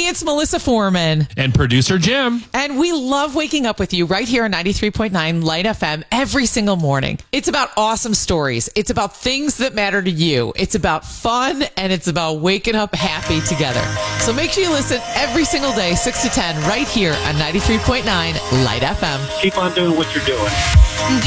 it's Melissa Foreman. And producer Jim. And we love waking up with you right here on 93.9 Light FM every single morning. It's about awesome stories. It's about things that matter to you. It's about fun, and it's about waking up happy together. So make sure you listen every single day, 6 to 10, right here on 93.9 Light FM. Keep on doing what you're doing.